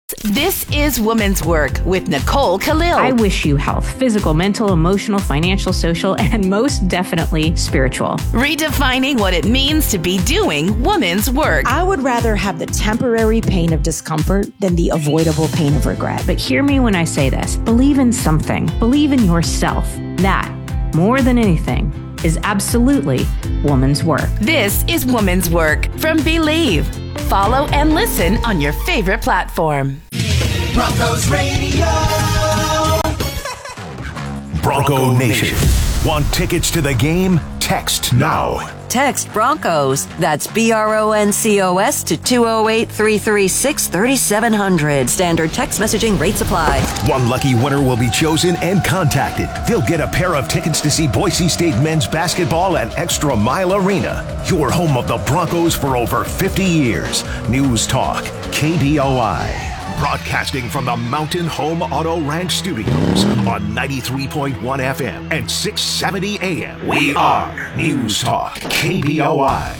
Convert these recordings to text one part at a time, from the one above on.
This is Woman's Work with Nicole Khalil. I wish you health, physical, mental, emotional, financial, social, and most definitely spiritual. Redefining what it means to be doing woman's work. I would rather have the temporary pain of discomfort than the avoidable pain of regret. But hear me when I say this. Believe in something. Believe in yourself. That, more than anything, is absolutely woman's work. This is Woman's Work from Believe. Follow and listen on your favorite platform. Broncos Radio. Bronco Nation. Want tickets to the game? Text now. Text Broncos. That's BRONCOS to 208-336-3700. Standard text messaging rates apply. One lucky winner will be chosen and contacted. They'll get a pair of tickets to see Boise State men's basketball at Extra Mile Arena. Your home of the Broncos for over 50 years. News Talk, KBOI. Broadcasting from the Mountain Home Auto Ranch Studios on 93.1 FM and 670 AM. We are News Talk, KBOI.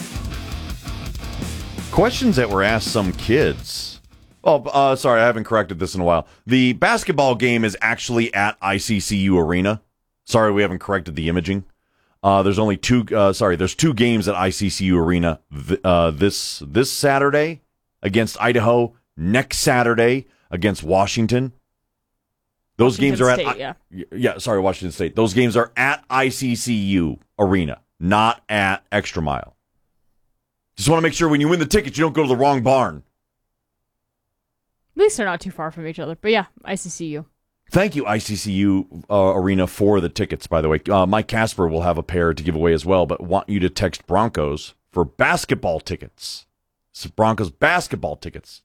Questions that were asked some kids. Oh, sorry, I haven't corrected this in a while. The basketball game is actually at ICCU Arena. Sorry, we haven't corrected the imaging. There's only two. There's two games at ICCU Arena this Saturday against Idaho. Next Saturday against Washington. Those games are at Washington State. Those games are at ICCU Arena, not at Extra Mile. Just want to make sure when you win the tickets, you don't go to the wrong barn. At least they're not too far from each other. But yeah, ICCU. Thank you, ICCU Arena, for the tickets, by the way. Mike Casper will have a pair to give away as well, but want you to text Broncos for basketball tickets. It's Broncos basketball tickets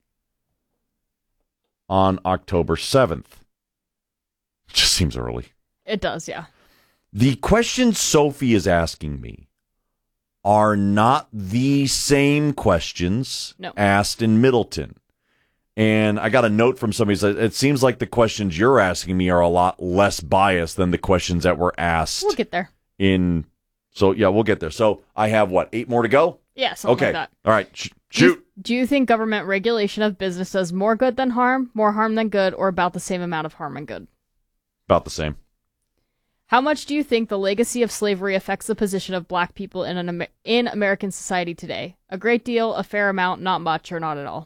on October 7th. Just seems early. It does, yeah. The questions Sophie is asking me are not the same questions asked in Middleton. And I got a note from somebody that said, it seems like the questions you're asking me are a lot less biased than the questions that were asked. We'll get there. So, yeah, we'll get there. So I have, 8 more to go? Yeah, something like that. All right, shoot. Do you think government regulation of business does more good than harm, more harm than good, or about the same amount of harm and good? About the same. How much do you think the legacy of slavery affects the position of black people in American society today? A great deal, a fair amount, not much, or not at all?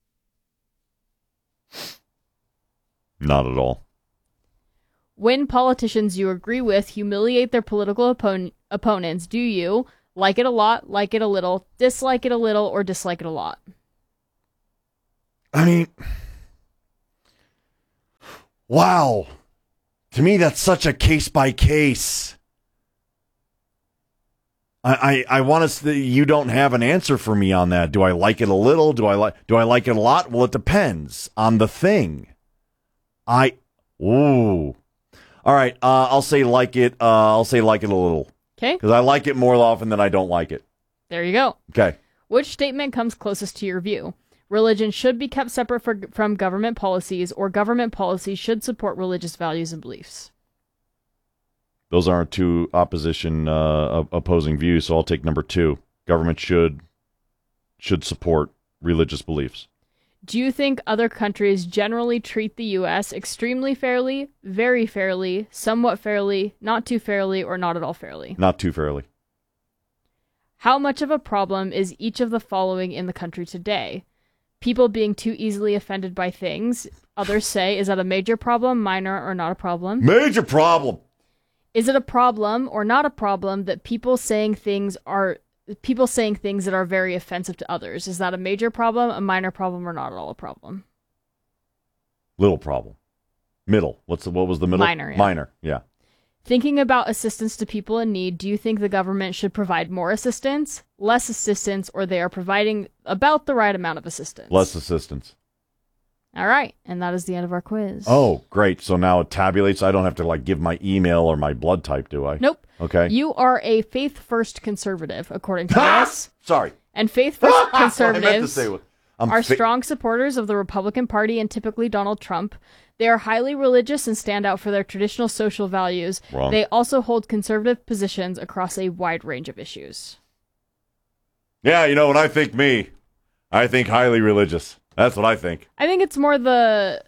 Not at all. When politicians you agree with humiliate their political opponents, do you like it a lot, like it a little, dislike it a little, or dislike it a lot? I mean, wow. To me, that's such a case by case. I want to. You don't have an answer for me on that. Do I like it a little? Do I like it a lot? Well, it depends on the thing. All right. I'll say like it. I'll say like it a little. Okay. Because I like it more often than I don't like it. There you go. Okay. Which statement comes closest to your view? Religion should be kept separate from government policies, or government policies should support religious values and beliefs? Those aren't two opposing views, so I'll take number 2. Government should support religious beliefs. Do you think other countries generally treat the U.S. extremely fairly, very fairly, somewhat fairly, not too fairly, or not at all fairly? Not too fairly. How much of a problem is each of the following in the country today? People being too easily offended by things. Others say, is that a major problem, minor, or not a problem? Major problem! Is it a problem or not a problem that people saying things that are very offensive to others? Is that a major problem, a minor problem, or not at all a problem? Little problem. Middle. What was the middle? Minor. Yeah. Minor, yeah. Thinking about assistance to people in need, do you think the government should provide more assistance, less assistance, or they are providing about the right amount of assistance? Less assistance. All right, and that is the end of our quiz. Oh, great. So now it tabulates. I don't have to give my email or my blood type, do I? Nope. Okay. You are a faith-first conservative, according to this. Sorry. And faith-first conservatives are strong supporters of the Republican Party and typically Donald Trump. They are highly religious and stand out for their traditional social values. Wrong. They also hold conservative positions across a wide range of issues. Yeah, when I think highly religious. That's what I think. I think it's more the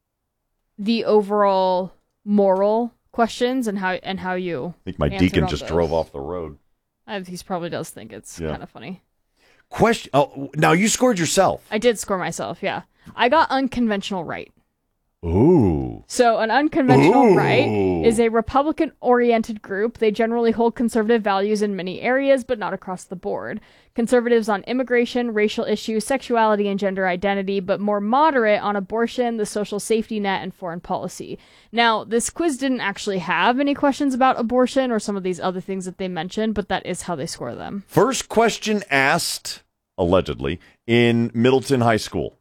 overall moral questions and how you. I think my deacon just drove off the road. He probably does think it's kind of funny. Question. Oh, now you scored yourself. I did score myself. Yeah, I got unconventional right. Ooh. So an unconventional right is a Republican-oriented group. They generally hold conservative values in many areas, but not across the board. Conservatives on immigration, racial issues, sexuality, and gender identity, but more moderate on abortion, the social safety net, and foreign policy. Now, this quiz didn't actually have any questions about abortion or some of these other things that they mentioned, but that is how they score them. First question asked, allegedly, in Middleton High School.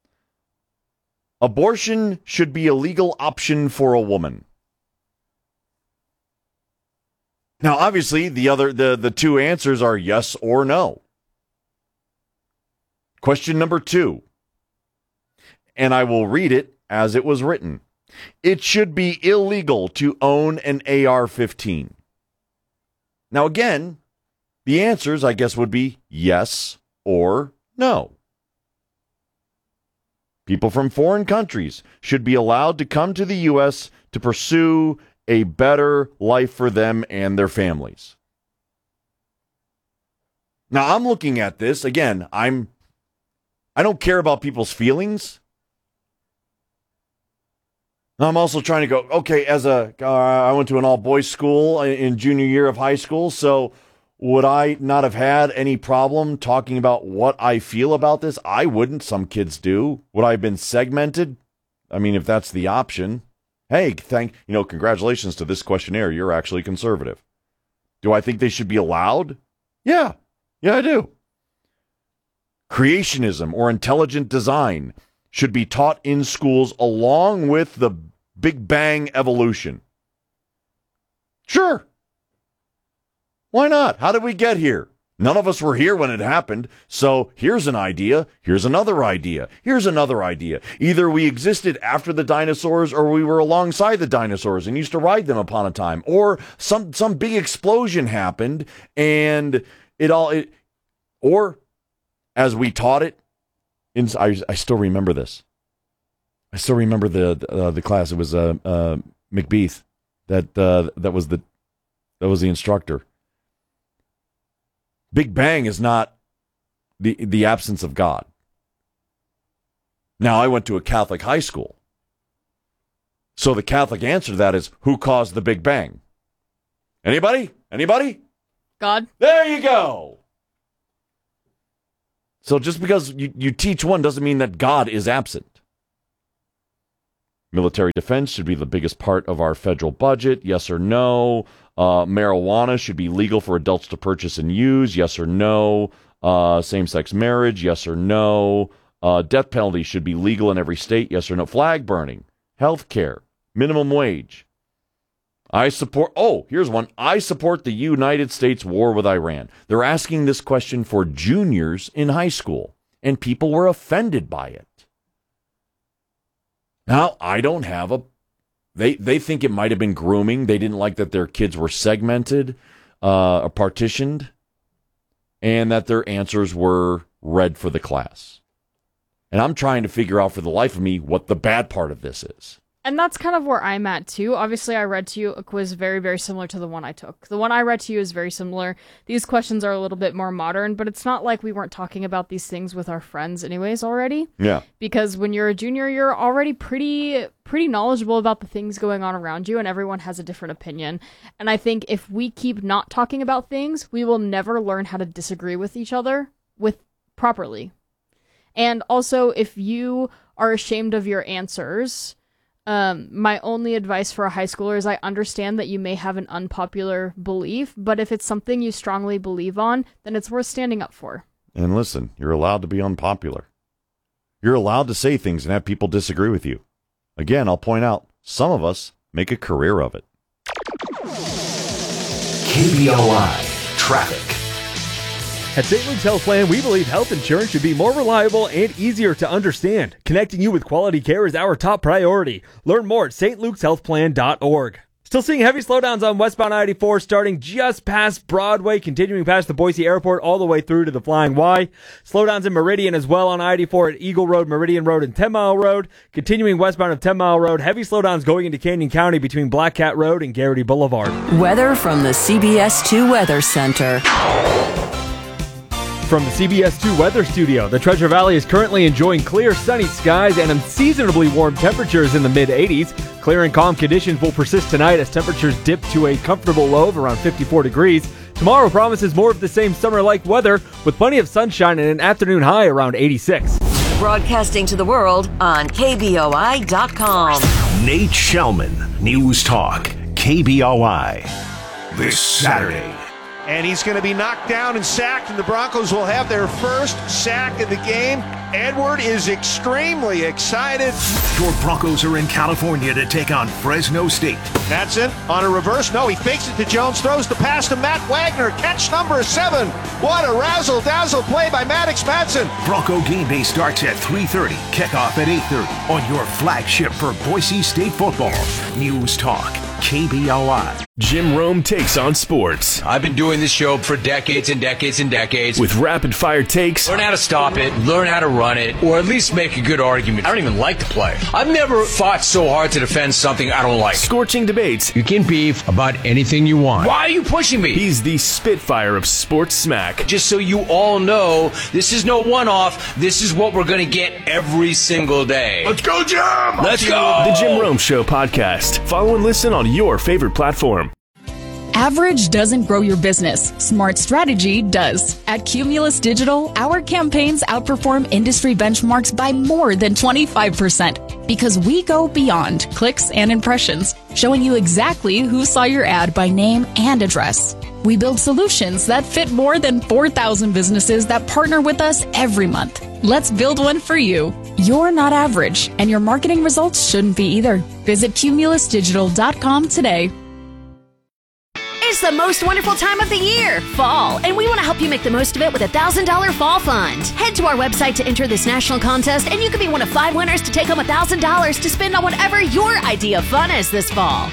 Abortion should be a legal option for a woman. Now, obviously, the two answers are yes or no. Question number 2, and I will read it as it was written. It should be illegal to own an AR-15. Now, again, the answers, I guess, would be yes or no. People from foreign countries should be allowed to come to the U.S. to pursue a better life for them and their families. Now, I'm looking at this, again, I don't care about people's feelings. I'm also trying to go, okay, I went to an all-boys school in junior year of high school, so would I not have had any problem talking about what I feel about this? I wouldn't. Some kids do. Would I have been segmented? I mean, if that's the option. Hey, congratulations to this questionnaire. You're actually conservative. Do I think they should be allowed? Yeah. Yeah, I do. Creationism or intelligent design should be taught in schools along with the Big Bang evolution. Sure. Why not? How did we get here? None of us were here when it happened. So here's an idea. Here's another idea. Here's another idea. Either we existed after the dinosaurs or we were alongside the dinosaurs and used to ride them upon a time. Or some big explosion happened and or as we taught it, I still remember this. I still remember the class. It was McBeath that was the instructor. Big Bang is not the absence of God. Now, I went to a Catholic high school. So the Catholic answer to that is, who caused the Big Bang? Anybody? Anybody? God. There you go. So just because you teach one doesn't mean that God is absent. Military defense should be the biggest part of our federal budget. Yes or no? Marijuana should be legal for adults to purchase and use. Yes or no? Same-sex marriage. Yes or no? Death penalty should be legal in every state. Yes or no? Flag burning. Health care. Minimum wage. Here's one. I support the United States war with Iran. They're asking this question for juniors in high school, and people were offended by it. Now, I don't have They think it might have been grooming. They didn't like that their kids were segmented, or partitioned, and that their answers were read for the class. And I'm trying to figure out for the life of me what the bad part of this is. And that's kind of where I'm at, too. Obviously, I read to you a quiz very, very similar to the one I took. The one I read to you is very similar. These questions are a little bit more modern, but it's not like we weren't talking about these things with our friends anyways already. Yeah. Because when you're a junior, you're already pretty knowledgeable about the things going on around you, and everyone has a different opinion. And I think if we keep not talking about things, we will never learn how to disagree with each other properly. And also, if you are ashamed of your answers... my only advice for a high schooler is I understand that you may have an unpopular belief, but if it's something you strongly believe on, then it's worth standing up for. And listen, you're allowed to be unpopular. You're allowed to say things and have people disagree with you. Again, I'll point out, some of us make a career of it. KBOI Traffic. At St. Luke's Health Plan, we believe health insurance should be more reliable and easier to understand. Connecting you with quality care is our top priority. Learn more at stlukeshealthplan.org. Still seeing heavy slowdowns on westbound I-84 starting just past Broadway, continuing past the Boise Airport all the way through to the Flying Y. Slowdowns in Meridian as well on I-84 at Eagle Road, Meridian Road, and 10 Mile Road. Continuing westbound of 10 Mile Road, heavy slowdowns going into Canyon County between Black Cat Road and Garrity Boulevard. Weather from the CBS 2 Weather Center. From the CBS 2 Weather Studio, the Treasure Valley is currently enjoying clear, sunny skies and unseasonably warm temperatures in the mid-80s. Clear and calm conditions will persist tonight as temperatures dip to a comfortable low of around 54 degrees. Tomorrow promises more of the same summer-like weather with plenty of sunshine and an afternoon high around 86. Broadcasting to the world on KBOI.com. Nate Shellman, News Talk, KBOI. This Saturday. And he's going to be knocked down and sacked, and the Broncos will have their first sack of the game. Edward is extremely excited. Your Broncos are in California to take on Fresno State. Madsen on a reverse. No, he fakes it to Jones, throws the pass to Matt Wagner. Catch number 7. What a razzle-dazzle play by Maddox Madsen. Bronco game day starts at 3:30. Kickoff at 8:30 on your flagship for Boise State football. News Talk, KBOI. Jim Rome takes on sports. I've been doing this show for decades and decades and decades. With rapid-fire takes. Learn how to stop it, learn how to run it, or at least make a good argument. I don't even like the play. I've never fought so hard to defend something I don't like. Scorching debates. You can beef about anything you want. Why are you pushing me? He's the Spitfire of sports smack. Just so you all know, this is no one-off. This is what we're going to get every single day. Let's go, Jim! Let's go! The Jim Rome Show podcast. Follow and listen on your favorite platform. Average doesn't grow your business. Smart strategy does. At Cumulus Digital, our campaigns outperform industry benchmarks by more than 25% because we go beyond clicks and impressions, showing you exactly who saw your ad by name and address. We build solutions that fit more than 4,000 businesses that partner with us every month. Let's build one for you. You're not average, and your marketing results shouldn't be either. Visit cumulusdigital.com today. It's the most wonderful time of the year, fall, and we want to help you make the most of it with a $1,000 fall fund. Head to our website to enter this national contest, and you could be one of 5 winners to take home $1,000 to spend on whatever your idea of fun is this fall.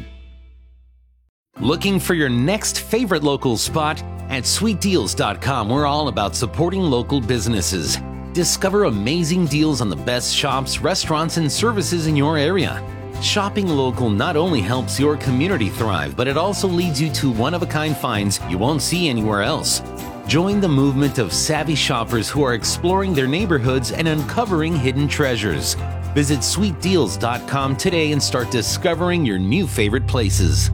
Looking for your next favorite local spot? At sweetdeals.com, we're all about supporting local businesses. Discover amazing deals on the best shops, restaurants, and services in your area. Shopping local not only helps your community thrive, but it also leads you to one-of-a-kind finds you won't see anywhere else. Join the movement of savvy shoppers who are exploring their neighborhoods and uncovering hidden treasures. Visit sweetdeals.com today and start discovering your new favorite places.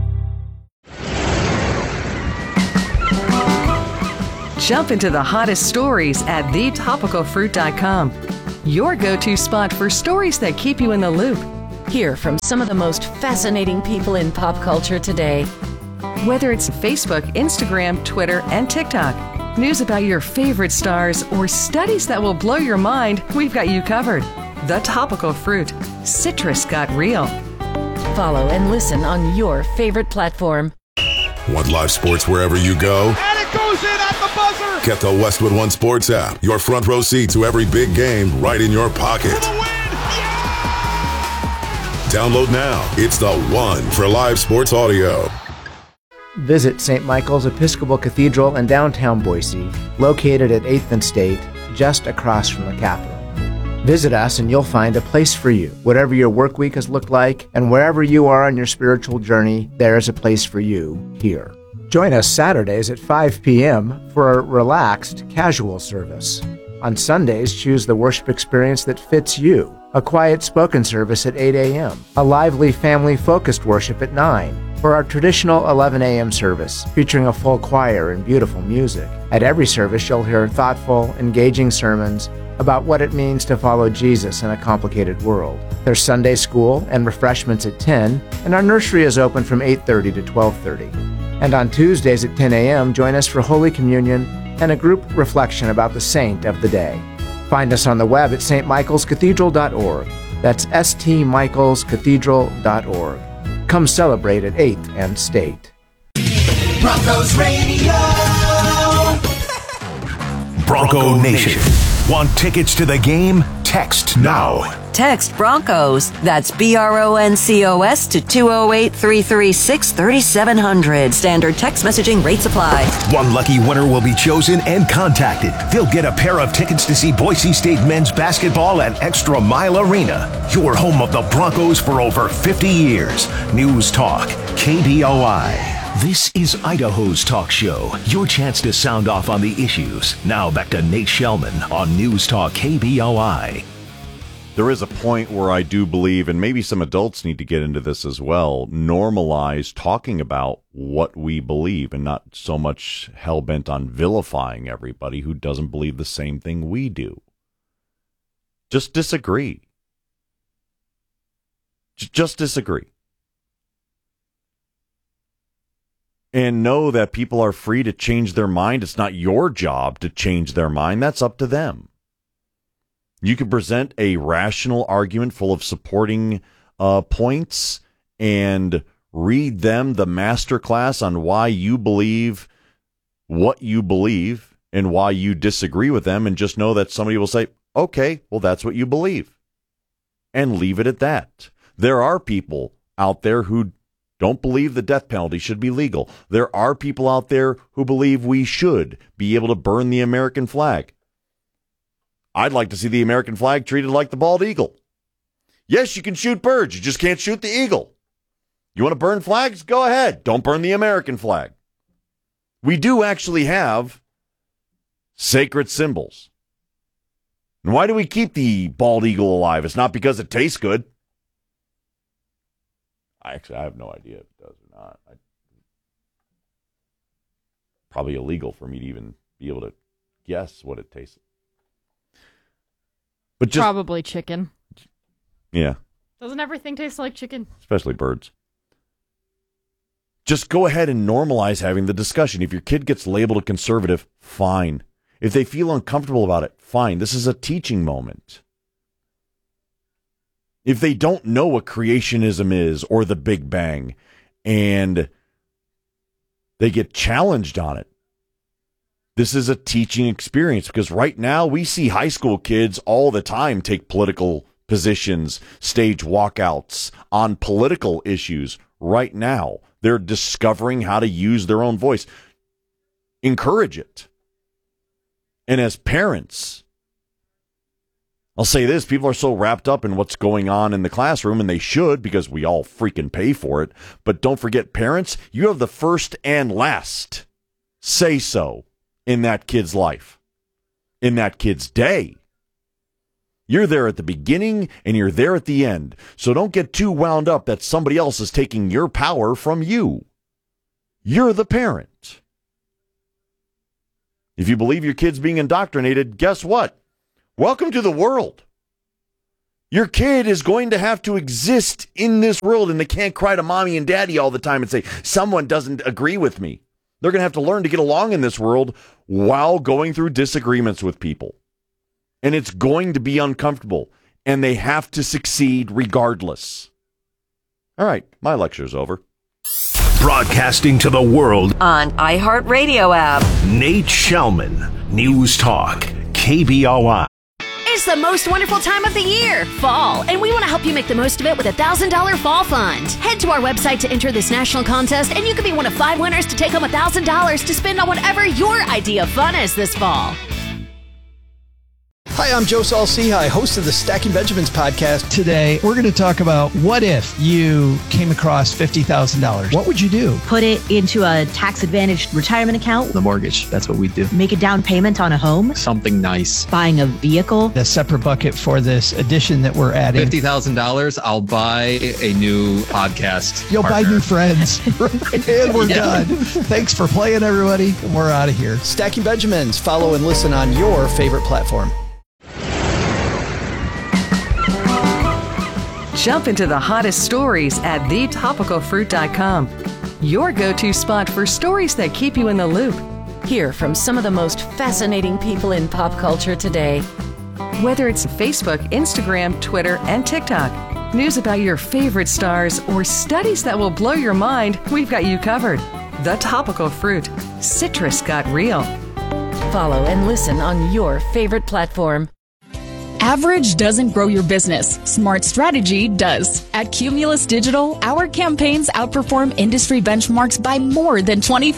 Jump into the hottest stories at thetopicalfruit.com. Your go-to spot for stories that keep you in the loop. Hear from some of the most fascinating people in pop culture today. Whether it's Facebook, Instagram, Twitter, and TikTok, news about your favorite stars, or studies that will blow your mind, we've got you covered. The Topical Fruit. Citrus got real. Follow and listen on your favorite platform. Want live sports wherever you go? And it goes in at the buzzer! Get the Westwood One Sports app. Your front row seat to every big game right in your pocket. Download now. It's the one for live sports audio. Visit St. Michael's Episcopal Cathedral in downtown Boise, located at 8th and State, just across from the Capitol. Visit us and you'll find a place for you. Whatever your work week has looked like, and wherever you are on your spiritual journey, there is a place for you here. Join us Saturdays at 5 p.m. for a relaxed, casual service. On Sundays, choose the worship experience that fits you. A quiet spoken service at 8 a.m., a lively family-focused worship at 9, or our traditional 11 a.m. service, featuring a full choir and beautiful music. At every service, you'll hear thoughtful, engaging sermons about what it means to follow Jesus in a complicated world. There's Sunday school and refreshments at 10, and our nursery is open from 8:30 to 12:30. And on Tuesdays at 10 a.m., join us for Holy Communion and a group reflection about the saint of the day. Find us on the web at stmichaelscathedral.org. That's stmichaelscathedral.org. Come celebrate at 8th and State. Broncos Radio. Bronco Nation. Want tickets to the game? Text now. Text Broncos. That's BRONCOS to 208-336-3700. Standard text messaging rates apply. One lucky winner will be chosen and contacted. They'll get a pair of tickets to see Boise State men's basketball at Extra Mile Arena, your home of the Broncos for over 50 years. News Talk, KBOI. This is Idaho's talk show. Your chance to sound off on the issues. Now back to Nate Shellman on News Talk KBOI. There is a point where I do believe, and maybe some adults need to get into this as well, normalize talking about what we believe and not so much hell-bent on vilifying everybody who doesn't believe the same thing we do. Just disagree. Just disagree. And know that people are free to change their mind. It's not your job to change their mind. That's up to them. You can present a rational argument full of supporting points and read them the master class on why you believe what you believe and why you disagree with them, and just know that somebody will say, okay, well, that's what you believe, and leave it at that. There are people out there who don't believe the death penalty should be legal. There are people out there who believe we should be able to burn the American flag. I'd like to see the American flag treated like the bald eagle. Yes, you can shoot birds. You just can't shoot the eagle. You want to burn flags? Go ahead. Don't burn the American flag. We do actually have sacred symbols. And why do we keep the bald eagle alive? It's not because it tastes good. I have no idea if it does or not. Probably illegal for me to even be able to guess what it tastes like. But just, probably chicken. Yeah. Doesn't everything taste like chicken? Especially birds. Just go ahead and normalize having the discussion. If your kid gets labeled a conservative, fine. If they feel uncomfortable about it, fine. This is a teaching moment. If they don't know what creationism is or the Big Bang and they get challenged on it, this is a teaching experience, because right now we see high school kids all the time take political positions, stage walkouts on political issues. Right now, they're discovering how to use their own voice. Encourage it. And as parents, I'll say this, people are so wrapped up in what's going on in the classroom, and they should, because we all freaking pay for it. But don't forget, parents, you have the first and last say so in that kid's life, in that kid's day. You're there at the beginning and you're there at the end. So don't get too wound up that somebody else is taking your power from you. You're the parent. If you believe your kid's being indoctrinated, guess what? Welcome to the world. Your kid is going to have to exist in this world, and they can't cry to mommy and daddy all the time and say, someone doesn't agree with me. They're going to have to learn to get along in this world while going through disagreements with people. And it's going to be uncomfortable, and they have to succeed regardless. All right, my lecture's over. Broadcasting to the world on iHeartRadio app. Nate Shellman, News Talk, KBOI. It's the most wonderful time of the year, fall, and we want to help you make the most of it with a $1,000 fall fund. Head to our website to enter this national contest, and you could be one of 5 winners to take home $1,000 to spend on whatever your idea of fun is this fall. Hi, I'm Joe Saul-Sehy, host of the Stacking Benjamins podcast. Today, we're going to talk about what if you came across $50,000. What would you do? Put it into a tax-advantaged retirement account. The mortgage, that's what we do. Make a down payment on a home. Something nice. Buying a vehicle. A separate bucket for this addition that we're adding. $50,000, I'll buy a new podcast You'll partner. buy new friends. And we're done. Thanks for playing, everybody. We're out of here. Stacking Benjamins. Follow and listen on your favorite platform. Jump into the hottest stories at thetopicalfruit.com. Your go-to spot for stories that keep you in the loop. Hear from some of the most fascinating people in pop culture today. Whether it's Facebook, Instagram, Twitter, and TikTok, news about your favorite stars, or studies that will blow your mind, we've got you covered. The Topical Fruit. Citrus got real. Follow and listen on your favorite platform. Average doesn't grow your business. Smart strategy does. At Cumulus Digital, our campaigns outperform industry benchmarks by more than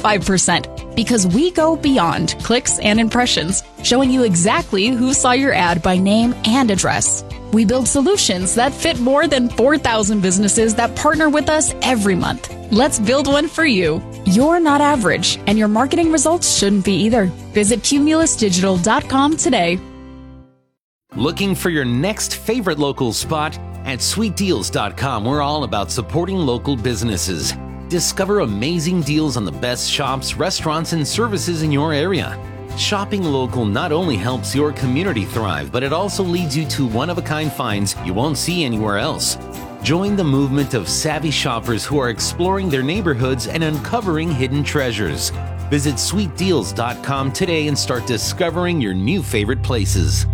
25% because we go beyond clicks and impressions, showing you exactly who saw your ad by name and address. We build solutions that fit more than 4,000 businesses that partner with us every month. Let's build one for you. You're not average, and your marketing results shouldn't be either. Visit cumulusdigital.com today. Looking for your next favorite local spot? At sweetdeals.com, we're all about supporting local businesses. Discover amazing deals on the best shops, restaurants, and services in your area. Shopping local not only helps your community thrive, but it also leads you to one-of-a-kind finds you won't see anywhere else. Join the movement of savvy shoppers who are exploring their neighborhoods and uncovering hidden treasures. Visit sweetdeals.com today and start discovering your new favorite places.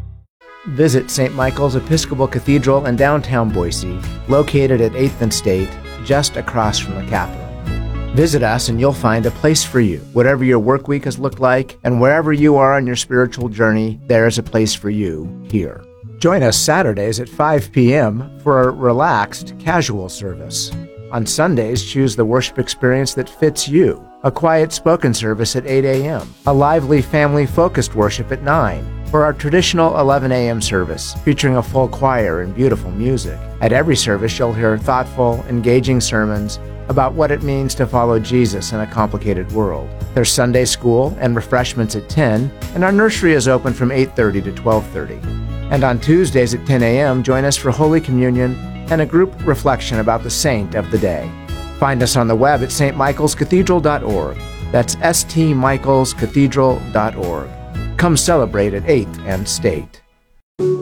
Visit St. Michael's Episcopal Cathedral in downtown Boise, located at 8th and State, just across from the Capitol. Visit us and you'll find a place for you. Whatever your work week has looked like, and wherever you are on your spiritual journey, there is a place for you here. Join us Saturdays at 5 p.m. for a relaxed, casual service. On Sundays, choose the worship experience that fits you. A quiet spoken service at 8 a.m., a lively family-focused worship at 9, or our traditional 11 a.m. service, featuring a full choir and beautiful music. At every service, you'll hear thoughtful, engaging sermons about what it means to follow Jesus in a complicated world. There's Sunday school and refreshments at 10, and our nursery is open from 8:30 to 12:30. And on Tuesdays at 10 a.m., join us for Holy Communion and a group reflection about the saint of the day. Find us on the web at stmichaelscathedral.org. That's stmichaelscathedral.org. Come celebrate at 8th and State.